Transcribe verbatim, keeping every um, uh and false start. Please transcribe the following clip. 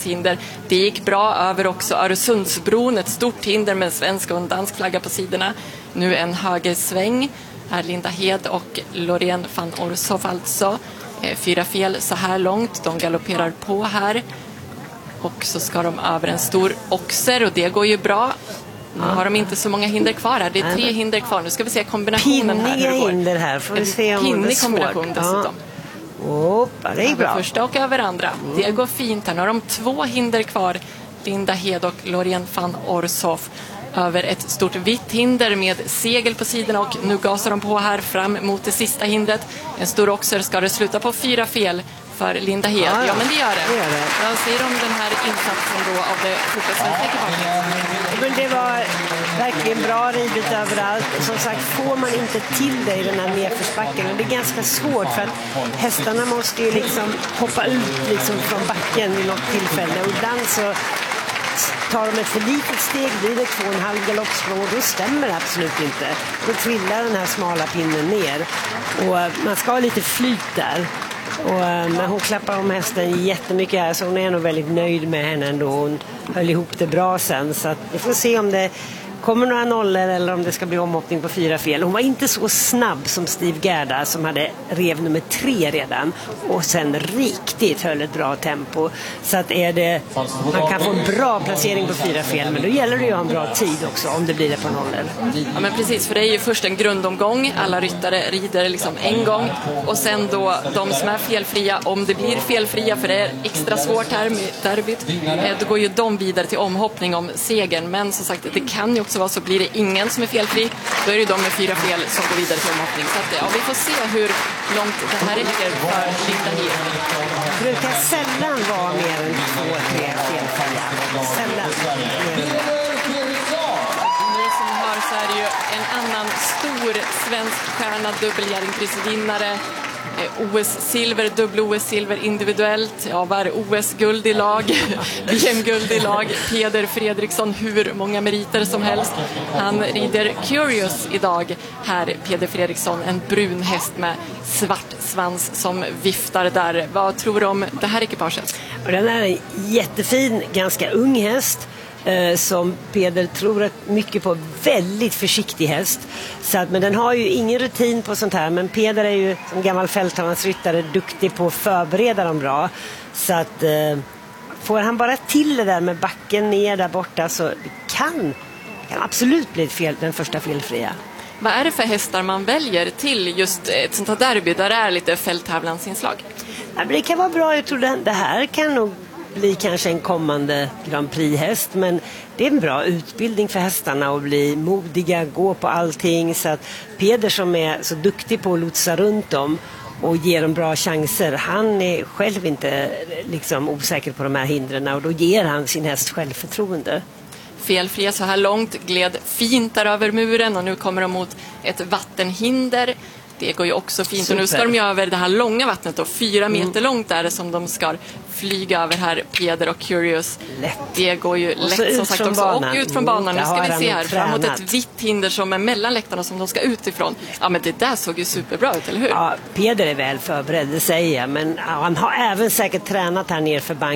hinder. Det gick bra över också Öresundsbron, ett stort hinder med en svensk och en dansk flagga på sidorna. Nu en högersväng är Linda Hed och Loreen van Orshoff alltså. Fyra fel så här långt, de galopperar på här. Och så ska de över en stor oxer och det går ju bra. Nu har de inte så många hinder kvar här. Det är tre hinder kvar. Nu ska vi se kombinationen här. Pinniga hinder här. Får vi se om det är pinnig kombination svårt. dessutom. Hoppa, det är bra. Över första och över andra. Mm. Det går fint här. Nu har de två hinder kvar. Linda Hed och Loreen van Orshoff. Över ett stort vitt hinder med segel på sidorna och nu gasar de på här fram mot det sista hindret. En stor oxer ska det sluta på fyra fel för Linda Hed. Ja, ja men det gör det. det, gör det. Vad säger om den här insatsen då av det fotbollssvenska ekipaget? Men det var verkligen bra ridet överallt. Som sagt, får man inte till det i den här nedförsbacken. Och det är ganska svårt för att hästarna måste ju liksom hoppa ut liksom från backen vid något tillfälle. Och ibland så tar de ett för litet steg, blir det två och en halv galoppsprång och då stämmer det absolut inte. Då trillar den här smala pinnen ner. Och man ska ha lite flyt där. Och, men hon klappar om hästen jättemycket här så hon är nog väldigt nöjd med henne ändå. Hon höll ihop det bra sen så att vi får se om det kommer några nollor eller om det ska bli omhoppning på fyra fel. Hon var inte så snabb som Steve Gerda som hade rev nummer tre redan och sen riktigt höll ett bra tempo. Så att är det, man kan få en bra placering på fyra fel men då gäller det ju att ha en bra tid också om det blir det på nollor. Ja men precis, för det är ju först en grundomgång. Alla ryttare rider liksom en gång och sen då de som är felfria, om det blir felfria för det är extra svårt här med derbyt, då går ju de vidare till omhoppning om segern. Men som sagt, det kan ju också vara så blir det ingen som är felfri. Då är det ju de med fyra fel som går vidare till omhoppning. Så att, ja, vi får se hur långt det här räcker för Linda Hed. Det brukar sällan vara mer än två, tre felfria. Sällan. Ni som hör så är det ju en annan stor svensk stjärna, dubbeljärnprisvinnare. O S-silver, dubbel-O S-silver individuellt. Ja, var O S-guld i lag, V M-guld i lag. Peder Fredriksson, hur många meriter som helst. Han rider Curious idag. Här Peder Fredriksson, en brun häst med svart svans som viftar där. Vad tror du om det här ekipaget? Och den är en jättefin, ganska ung häst. Som Peder tror mycket på, väldigt försiktig häst så att, men den har ju ingen rutin på sånt här, men Peder är ju som gammal fälthavnsryttare duktig på att förbereda dem bra så att eh, får han bara till det där med backen ner där borta så kan, kan absolut bli fel, den första felfria. Vad är det för hästar man väljer till just ett sånt här derby där det är lite fälttävlansinslag? Ja, det kan vara bra, jag tror det, det här kan nog bli kanske en kommande Grand Prix-häst, men det är en bra utbildning för hästarna att bli modiga, gå på allting så att Peder som är så duktig på att lotsa runt dem och ge dem bra chanser, han är själv inte liksom osäker på de här hindren och då ger han sin häst självförtroende. Felfria så här långt, gled fint där över muren och nu kommer de mot ett vattenhinder. Det går ju också fint. Super. Och nu ska de ju över det här långa vattnet och fyra meter mm. långt är det som de ska flyga över här, Peder och Curious. Lätt. Det går ju och lätt som sagt också. Banan. Och ut från banan. Nu ska vi se här. Framåt ett vitt hinder som är mellan läktarna som de ska utifrån. Ja men det där såg ju superbra ut, eller hur? Ja, Peder är väl förberedd, det säger jag. Men ja, han har även säkert tränat här ner för banken.